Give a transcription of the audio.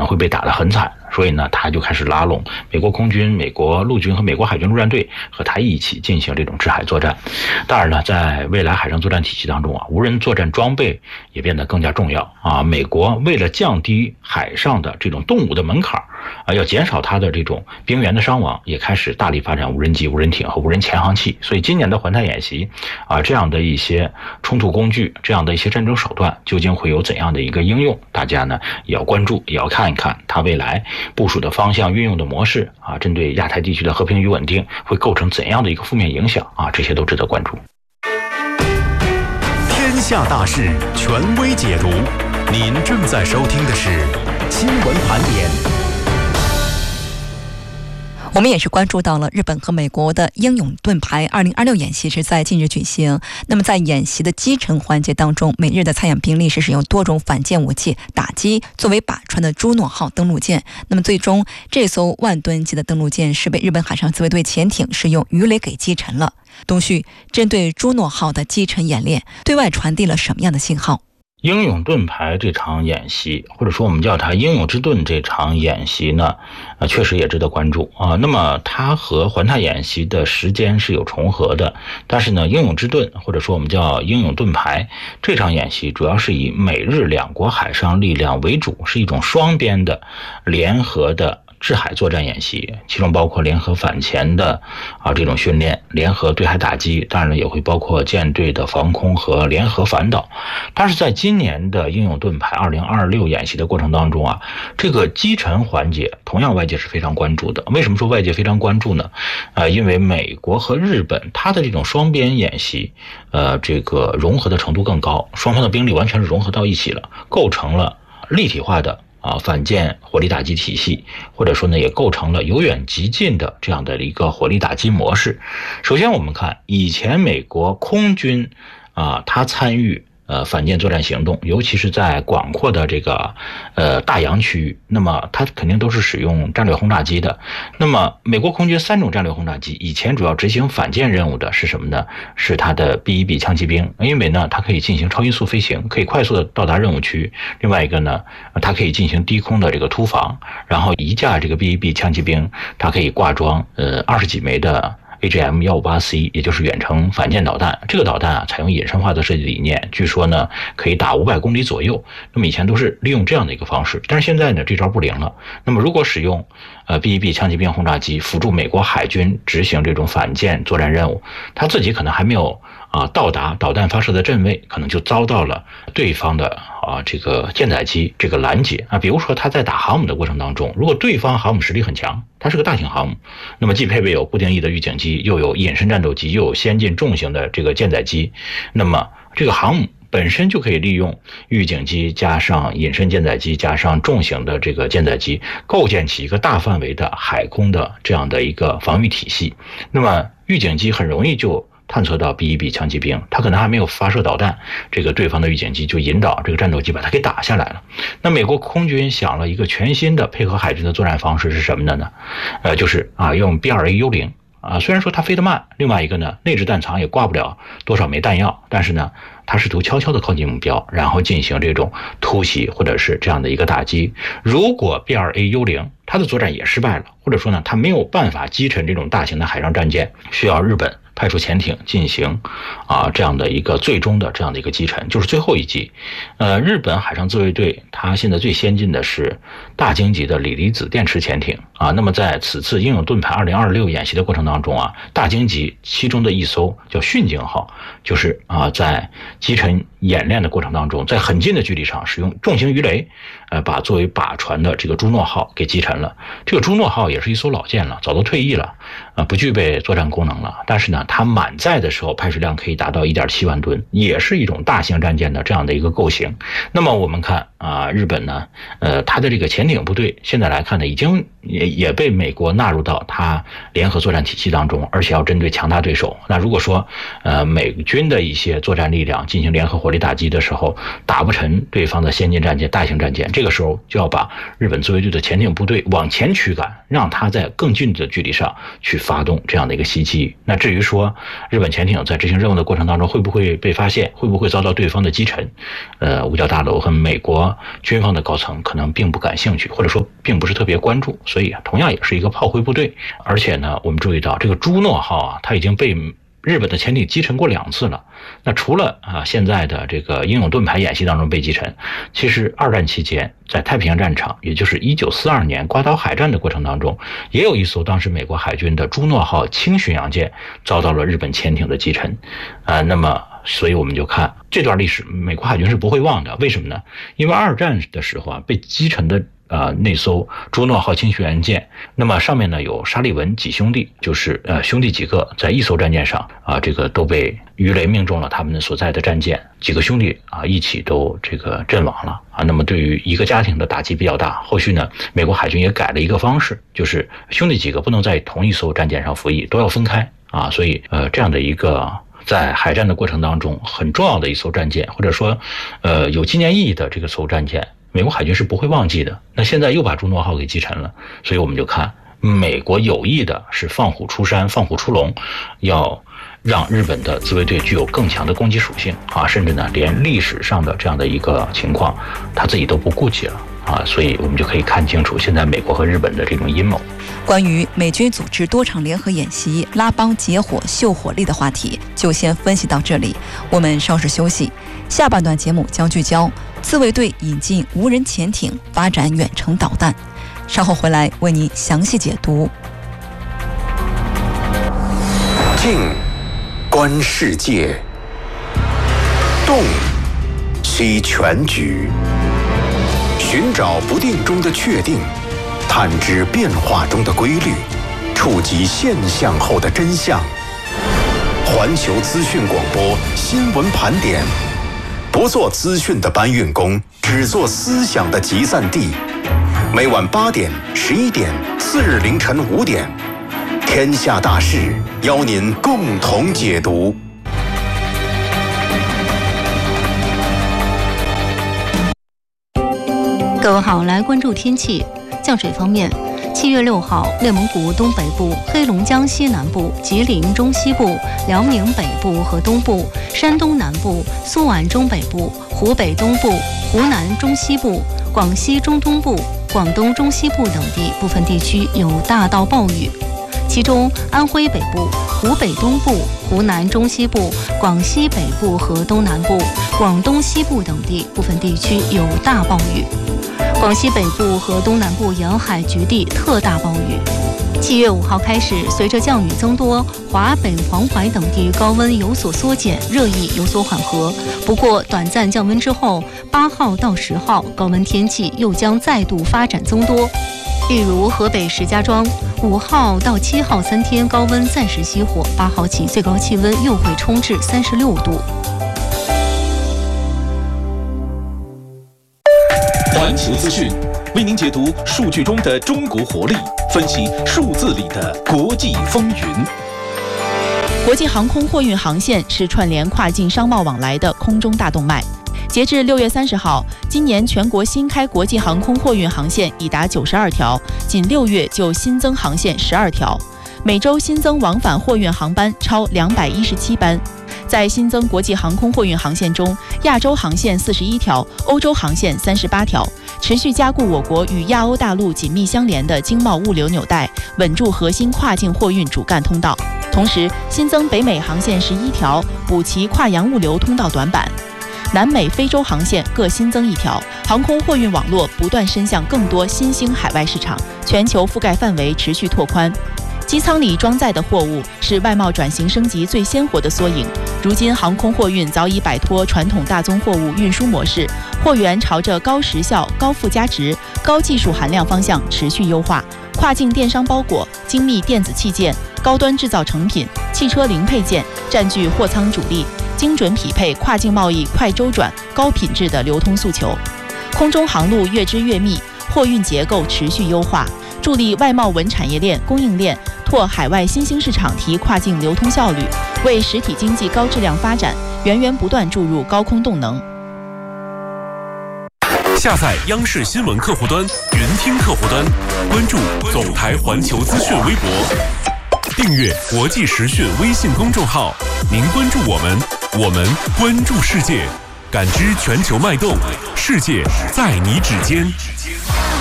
会被打得很惨，所以呢他就开始拉拢美国空军、美国陆军和美国海军陆战队和他一起进行这种制海作战。当然呢，在未来海上作战体系当中无人作战装备也变得更加重要美国为了降低海上的这种动武的门槛要减少它的这种兵员的伤亡，也开始大力发展无人机、无人艇和无人潜航器。所以今年的环太演习这样的一些冲突工具，这样的一些战争手段究竟会有怎样的一个应用，大家呢也要关注，也要看一看它未来部署的方向、运用的模式针对亚太地区的和平与稳定会构成怎样的一个负面影响这些都值得关注。 天下大事，权威解读。您正在收听的是新闻盘点。 我们也是关注到了日本和美国的英勇盾牌2026演习是在近日举行。那么在演习的击沉环节当中，美日的参演兵力是使用多种反舰武器打击作为靶船的朱诺号登陆舰。那么最终这艘万吨级的登陆舰是被日本海上自卫队潜艇使用鱼雷给击沉了。东旭针对朱诺号的击沉演练对外传递了什么样的信号？ 英勇盾牌这场演习，或者说我们叫它英勇之盾这场演习呢，确实也值得关注那么它和环太演习的时间是有重合的，但是呢，英勇之盾或者说我们叫英勇盾牌这场演习主要是以美日两国海上力量为主，是一种双边的联合的制海作战演习，其中包括联合反潜的这种训练，联合对海打击，当然也会包括舰队的防空和联合反导。但是在今年的英勇盾牌2026演习的过程当中这个击沉环节同样外界是非常关注的。为什么说外界非常关注呢？因为美国和日本它的这种双边演习这个融合的程度更高，双方的兵力完全是融合到一起了，构成了立体化的反舰火力打击体系，或者说呢也构成了由远及近的这样的一个火力打击模式。首先我们看以前美国空军它参与反舰作战行动，尤其是在广阔的这个大洋区域，那么它肯定都是使用战略轰炸机的。那么美国空军3种战略轰炸机以前主要执行反舰任务的是什么呢？是它的 B-1B 枪骑兵，因为呢它可以进行超音速飞行，可以快速的到达任务区。另外一个呢，它可以进行低空的这个突防，然后一架这个 B-1B 枪骑兵它可以挂装20几枚的AGM-158C， 也就是远程反舰导弹。这个导弹采用隐身化的设计理念，据说呢可以打500公里左右。那么以前都是利用这样的一个方式，但是现在呢这招不灵了。那么如果使用B-1B 枪骑兵轰炸机辅助美国海军执行这种反舰作战任务，他自己可能还没有到达导弹发射的阵位，可能就遭到了对方的这个舰载机这个拦截比如说他在打航母的过程当中，如果对方航母实力很强，它是个大型航母，那么既配备有固定翼的预警机，又有隐身战斗机，又有先进重型的这个舰载机，那么这个航母本身就可以利用预警机加上隐身舰载机加上重型的这个舰载机，构建起一个大范围的海空的这样的一个防御体系。那么预警机很容易就探测到 B-1B 枪骑兵，它可能还没有发射导弹，这个对方的预警机就引导这个战斗机把它给打下来了。那美国空军想了一个全新的配合海军的作战方式是什么的呢？就是用 B-2A 幽灵虽然说它飞得慢，另外一个呢内置弹仓也挂不了多少枚弹药，但是呢它试图悄悄地靠近目标，然后进行这种突袭或者是这样的一个打击。如果 B-2A 幽灵它的作战也失败了，或者说呢它没有办法击沉这种大型的海上战舰，需要日本派出潜艇进行这样的一个最终的这样的一个击沉，就是最后一击。日本海上自卫队它现在最先进的是大鲸级的锂离子电池潜艇那么在此次英勇盾牌2026演习的过程当中大鲸级其中的一艘叫训鲸号，就是在击沉演练的过程当中，在很近的距离上使用重型鱼雷把作为靶船的这个朱诺号给击沉了。这个朱诺号也是一艘老舰了，早都退役了不具备作战功能了，但是呢它满载的时候排水量可以达到 1.7 万吨，也是一种大型战舰的这样的一个构型。那么我们看日本呢它的这个潜艇部队现在来看呢已经也被美国纳入到它联合作战体系当中，而且要针对强大对手。那如果说美军的一些作战力量进行联合火力打击的时候打不沉对方的先进战舰大型战舰，这个时候就要把日本自卫队的潜艇部队往前驱赶，让它在更近的距离上去发动这样的一个袭击。那至于说日本潜艇在执行任务的过程当中会不会被发现，会不会遭到对方的击沉，五角大楼和美国军方的高层可能并不感兴趣，或者说并不是特别关注，所以同样也是一个炮灰部队。而且呢，我们注意到这个朱诺号啊，它已经被日本的潜艇击沉过2次了。那除了现在的这个英勇盾牌演习当中被击沉，其实二战期间在太平洋战场，也就是1942年瓜岛海战的过程当中，也有一艘当时美国海军的朱诺号轻巡洋舰遭到了日本潜艇的击沉。那么所以我们就看这段历史，美国海军是不会忘的。为什么呢？因为二战的时候被击沉的那艘朱诺号轻巡洋舰，那么上面呢有沙利文几兄弟，就是兄弟几个在一艘战舰上这个都被鱼雷命中了他们所在的战舰，几个兄弟一起都这个阵亡了那么对于一个家庭的打击比较大。后续呢，美国海军也改了一个方式，就是兄弟几个不能在同一艘战舰上服役，都要分开所以这样的一个在海战的过程当中很重要的一艘战舰，或者说有纪念意义的这个艘战舰，美国海军是不会忘记的。那现在又把朱诺号给击沉了，所以我们就看美国有意的是放虎出山，放虎出笼，要让日本的自卫队具有更强的攻击属性甚至呢连历史上的这样的一个情况他自己都不顾及了所以我们就可以看清楚现在美国和日本的这种阴谋。 关于美军组织多场联合演习拉帮结伙秀火力的话题就先分析到这里，我们稍事休息，下半段节目将聚焦自卫队引进无人潜艇，发展远程导弹，稍后回来为您详细解读。 静，观世界；动，析全局。寻找不定中的确定，探知变化中的规律，触及现象后的真相。环球资讯广播新闻盘点，不做资讯的搬运工，只做思想的集散地。每晚8点、11点，次日凌晨5点，天下大事邀您共同解读。 各位好，来关注天气。降水方面，7月6号，内蒙古东北部、黑龙江西南部、吉林中西部、辽宁北部和东部、山东南部、苏皖中北部、湖北东部、湖南中西部、广西中东部、广东中西部等地部分地区有大到暴雨，其中安徽北部、湖北东部、湖南中西部、广西北部和东南部、广东西部等地部分地区有大暴雨。广西北部和东南部沿海局地特大暴雨。7月5号开始，随着降雨增多，华北、黄淮等地高温有所缩减，热意有所缓和。不过，短暂降温之后，8号到10号高温天气又将再度发展增多。例如，河北石家庄5号到7号3天高温暂时熄火，8号起最高气温又会冲至36度。 环球资讯为您解读数据中的中国活力，分析数字里的国际风云。 国际航空货运航线是串联跨境商贸往来的空中大动脉。截至6月30号，今年全国新开国际航空货运航线已达92条，仅6月就新增航线12条，每周新增往返货运航班超217班。在新增国际航空货运航线中，亚洲航线41条，欧洲航线38条，持续加固我国与亚欧大陆紧密相连的经贸物流纽带，稳住核心跨境货运主干通道。同时，新增北美航线11条，补齐跨洋物流通道短板。南美、非洲航线各新增1条，航空货运网络不断伸向更多新兴海外市场，全球覆盖范围持续拓宽。机舱里装载的货物是外贸转型升级最鲜活的缩影。如今，航空货运早已摆脱传统大宗货物运输模式，货源朝着高时效、高附加值、高技术含量方向持续优化。跨境电商包裹、精密电子器件、高端制造成品、汽车零配件占据货仓主力，精准匹配跨境贸易快周转、高品质的流通诉求。空中航路越织越密，货运结构持续优化，助力外贸稳产业链、供应链拓海外新兴市场，提跨境流通效率，为实体经济高质量发展源源不断注入高空动能。 下载央视新闻客户端、云听客户端，关注总台环球资讯微博。 订阅国际时讯微信公众号，您关注我们，我们关注世界，感知全球脉动，世界在你指尖。